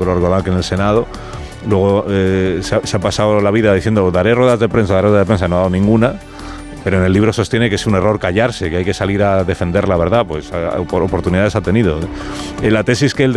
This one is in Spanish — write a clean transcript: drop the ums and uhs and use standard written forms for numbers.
Pedro Orgolán, que en el Senado. Luego se ha pasado la vida diciendo daré ruedas de prensa, no ha dado ninguna. Pero en el libro sostiene que es un error callarse, que hay que salir a defender la verdad, pues por oportunidades ha tenido. La tesis que él